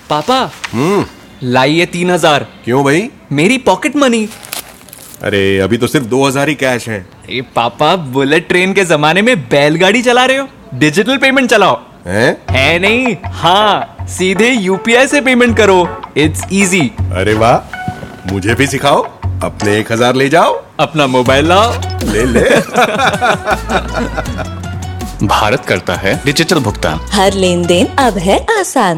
पापा लाइए 3,000। क्यों भाई? मेरी पॉकेट मनी। अरे अभी तो सिर्फ 2,000 ही कैश है। अरे पापा, बुलेट ट्रेन के जमाने में बैलगाड़ी चला रहे हो? डिजिटल पेमेंट चलाओ। है नहीं? हाँ, सीधे यूपीआई से पेमेंट करो। It's easy. अरे वाह, मुझे भी सिखाओ। अपने 1,000 ले जाओ, अपना मोबाइल लाओ, ले भारत करता है डिजिटल भुगतान। हर लेन देन अब है आसान।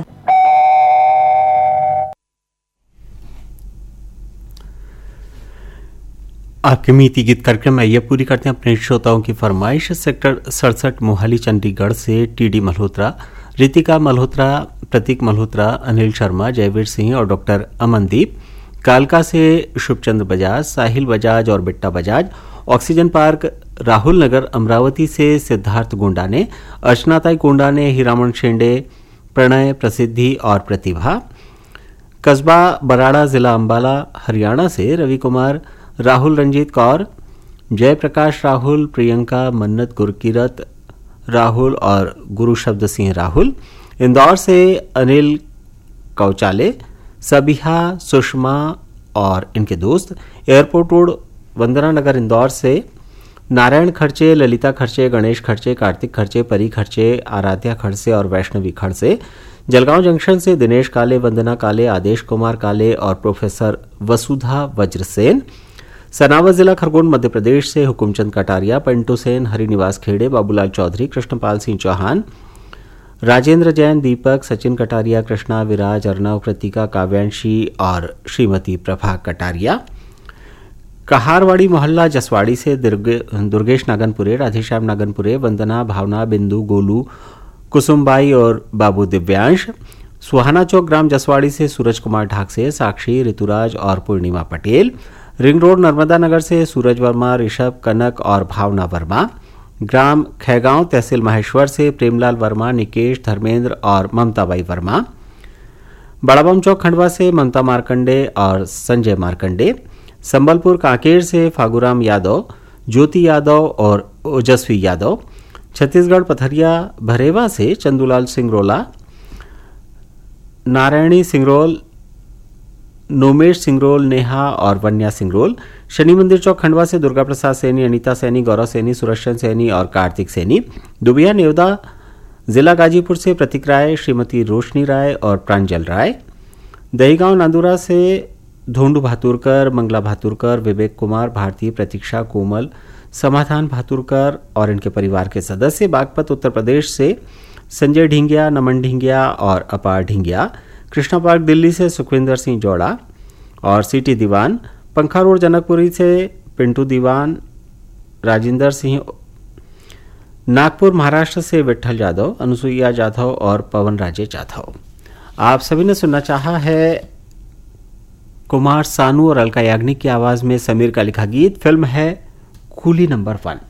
आपके मीठी गीत कार्यक्रम में ये पूरी करते हैं अपने श्रोताओं की फरमाइश। सेक्टर 67 मोहाली चंडीगढ़ से टीडी मल्होत्रा, रितिका मल्होत्रा, प्रतीक मल्होत्रा, अनिल शर्मा, जयवीर सिंह और डॉक्टर अमनदीप। कालका से शुभचंद्र बजाज, साहिल बजाज और बिट्टा बजाज। ऑक्सीजन पार्क राहुल नगर अमरावती से सिद्धार्थ गोंडा ने, अर्चनाताई गोंडा ने, हीरामन शेंडे, प्रणय, प्रसिद्धि और प्रतिभा। कस्बा बराड़ा जिला अंबाला हरियाणा से रवि कुमार, राहुल रंजीत कौर, जयप्रकाश राहुल, प्रियंका, मन्नत, गुरकीरत राहुल और गुरु शब्द सिंह राहुल। इंदौर से अनिल कौचाले, सबिहा, सुषमा और इनके दोस्त। एयरपोर्ट रोड वंदना नगर इंदौर से नारायण खर्चे, ललिता खर्चे, गणेश खर्चे, कार्तिक खर्चे, परी खर्चे, आराध्या खड़से और वैष्णवी खड़से। जलगांव जंक्शन से दिनेश काले, वंदना काले, आदेश कुमार काले और प्रोफेसर वसुधा वज्रसेन। सनावद जिला खरगोन मध्य प्रदेश से हुकुमचंद कटारिया, पिंटू सेन, हरिनिवास खेड़े, बाबूलाल चौधरी, कृष्णपाल सिंह चौहान, राजेंद्र जैन, दीपक, सचिन कटारिया, कृष्णा, विराज, अर्णव, कृतिका, काव्यांशी और श्रीमती प्रभा कटारिया। कहारवाड़ी मोहल्ला जसवाड़ी से दुर्गेश नागनपुरे, राधेश्याम नागनपुरे, वंदना, भावना, बिंदु, गोलू, कुसुमबाई और बाबू दिव्यांश। सुहाना चौक ग्राम जसवाड़ी से सूरज कुमार ढाकसे, साक्षी, ऋतुराज और पूर्णिमा पटेल। रिंग रोड नर्मदा नगर से सूरज वर्मा, ऋषभ, कनक और भावना वर्मा। ग्राम खैगांव तहसील माहेश्वर से प्रेमलाल वर्मा, निकेश, धर्मेंद्र और ममताबाई वर्मा। बड़ाबम चौक खंडवा से ममता मार्कंडे और संजय मार्कंडे। संबलपुर कांकेर से फागुराम यादव, ज्योति यादव और ओजस्वी यादव। छत्तीसगढ़ पथरिया भरेवा से चंदूलाल सिंगरोला, नारायणी सिंगरोल, नोमेश सिंगरोल, नेहा और वन्या सिंगरोल। शनि मंदिर चौक खंडवा से दुर्गा प्रसाद सैनी, अनीता सैनी, गौरव सैनी, सुरक्षण सैनी और कार्तिक सैनी। दुबिया नेवदा जिला गाजीपुर से प्रतीक राय, श्रीमती रोशनी राय और प्रांजल राय। दहीगांव नांदुरा से धोंडू भातुरकर, मंगला भातुरकर, विवेक कुमार, भारती, प्रतीक्षा, कोमल, समाधान भातुरकर और इनके परिवार के सदस्य। बागपत उत्तर प्रदेश से संजय ढींगिया, नमन ढींगिया और अपार ढींगिया। कृष्णा पार्क दिल्ली से सुखविंदर सिंह जोड़ा और सिटी दीवान। पंखा रोड जनकपुरी से पिंटू दीवान, राजिंदर सिंह। नागपुर महाराष्ट्र से विठल यादव, अनुसुईया जाधव और पवन राजे जाधव। आप सभी ने सुनना चाहा है कुमार सानू और अलका याग्निक की आवाज में समीर का लिखा गीत। फिल्म है कूली नंबर 1।